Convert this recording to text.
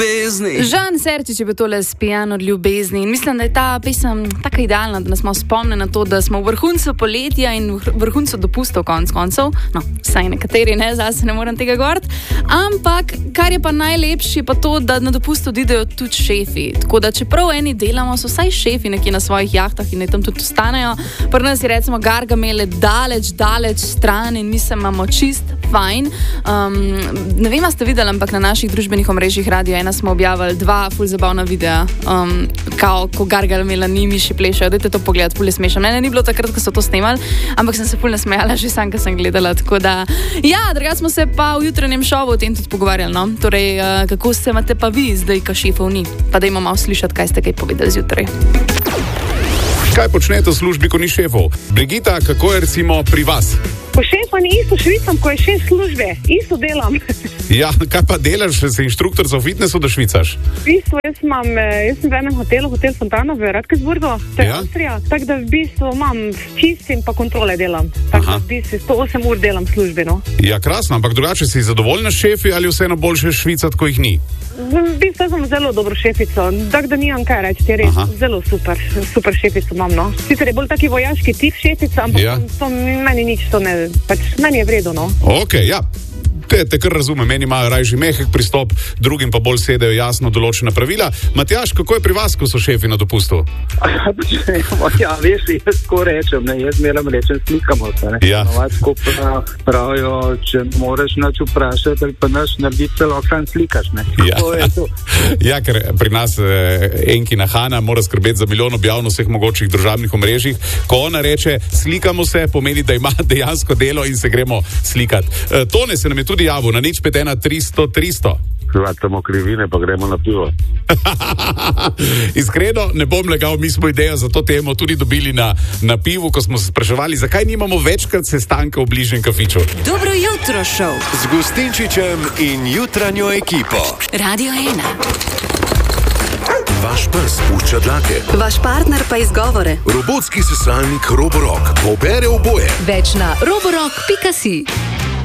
Žan Serčič je bil tole spijan od ljubezni in mislim, da je ta pesem tako idealna, da nas malo spomne na to, da smo v vrhuncu poletja in v vrhuncu dopustov konc koncev. No, vsaj nekateri ne, zase ne morem tega govoriti. Ampak, kar je pa najlepši, je pa to, da na dopust odidejo tudi šefi. Tako da, čeprav eni delamo, so vsaj šefi nekje na svojih jahtah in tam tudi ostanejo. Pri nas je recimo Gargamele daleč stran in mislim, imamo čist fajn. Ne vem, a ste videli, ampak na naših družbenih omrežjih Radio 1 smo objavili 2 ful zabavna videa, ko Gargamela ni miši plešajo. Dajte to pogledati, ful je smešno. Mene ni bilo takrat, ko so to snemali, ampak sem se ful nasmejala že sam, ko sem gledala. Tako da, ja, drugače smo se pa v jutranjem šovu o tem tudi pogovarjali, no? Torej, kako se imate pa vi zdaj, ko šefov ni? Pa dajmo malo slišati, kaj ste kaj povedali zjutraj. Kaj počnete v službi, ko ni šefov? Brigita, kako je recimo pri vas? Ko šefa ni isto švicam, ko je šef službe. Isto delam. Ja, kaj pa delaš, si inštruktor za fitnessu, da švicaš? V bistvu, jaz sem v enem hotelu, Hotel Fontana v Radkersburgu, to je Avstrija. Tako da v bistvu imam čistim pa kontrole delam. Tako da v bistvu 108 ur delam v službi, no. Ja, krasno, ampak drugače si zadovoljna s šefi ali vseeno boljše švicat, ko jih ni? V bistvu sem zelo dobro šefico, tako da nimam kaj reči, je res zelo super šefico imam, no. Sicer je bolj taki vojaški tip šefica, ampak to meni nič, to ne, pač meni je vredo, no. Okej, ja. Te kar razumem, meni imajo rajši mehek pristop, drugim pa bolj sedejo jasno določena pravila. Matjaž, kako je pri vas, ko so šefi na dopustu? Ja, veš, jaz tako rečem, ne, jaz meram rečem, slikamo se, ne. Ja. Novačko pravijo, če moraš nač vprašati, ali pa naš narediti celo okran slikaš, ne. Ja. To je to. Ja, ker pri nas Enkina Hana mora skrbeti za milijon objav na vseh mogočih državnih omrežjih. Ko ona reče, slikamo se, pomeni, da ima dejansko delo in se gremo slikati. Tone se nam je tudi javil na 051 300 300. Hvatamo krivine, pa gremo na pivo. Iskreno, ne bom legal, mi smo idejo za to temo tudi dobili na pivu, ko smo se spraševali, zakaj nimamo večkrat sestanka v bližnjem kafiču. Dobro jutro, šov. Z Gustinčičem in jutranjo ekipo. Radio 1. Vaš pes pušča dlake. Vaš partner pa izgovore. Robotski sesalnik Roborock pobere oboje. Več na roborock.si.